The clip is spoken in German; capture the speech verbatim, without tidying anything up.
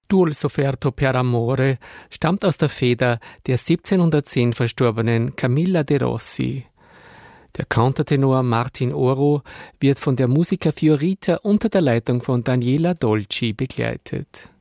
Dul sofferto per amore stammt aus der Feder der siebzehnhundertzehn verstorbenen Camilla de Rossi. Der Countertenor Martin Oro wird von der Musiker Fiorita unter der Leitung von Daniela Dolci begleitet.